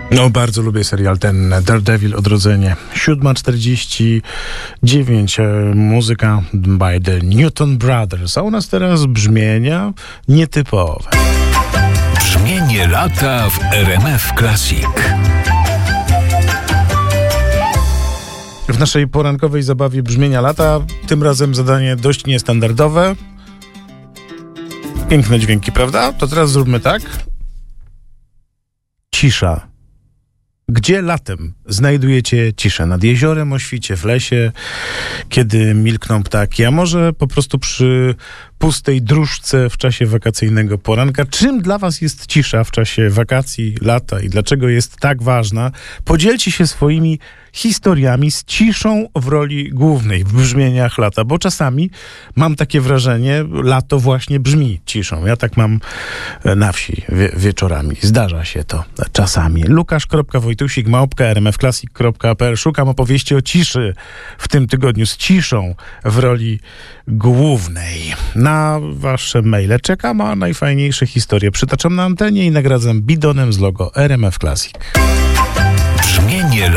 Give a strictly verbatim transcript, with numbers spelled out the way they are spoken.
No, bardzo lubię serial ten Daredevil, Odrodzenie. siódma czterdzieści dziewięć, e, muzyka by the Newton Brothers. A u nas teraz brzmienia nietypowe. Brzmienie lata w R M F Classic. W naszej porankowej zabawie brzmienia lata, tym razem zadanie dość niestandardowe. Piękne dźwięki, prawda? To teraz zróbmy tak. Cisza. Gdzie latem znajdujecie ciszę? Nad jeziorem, o świcie, w lesie, kiedy milkną ptaki, a może po prostu przy pustej dróżce w czasie wakacyjnego poranka. Czym dla was jest cisza w czasie wakacji, lata i dlaczego jest tak ważna? Podzielcie się swoimi historiami z ciszą w roli głównej w brzmieniach lata, bo czasami mam takie wrażenie, lato właśnie brzmi ciszą. Ja tak mam na wsi wie, wieczorami. Zdarza się to czasami. Łukasz kropka wojtusik małpka r m f classic kropka p l. Szukam opowieści o ciszy w tym tygodniu, z ciszą w roli głównej. Na wasze maile czekam, a najfajniejsze historie przytaczam na antenie i nagradzam bidonem z logo R M F Classic. Brzmienie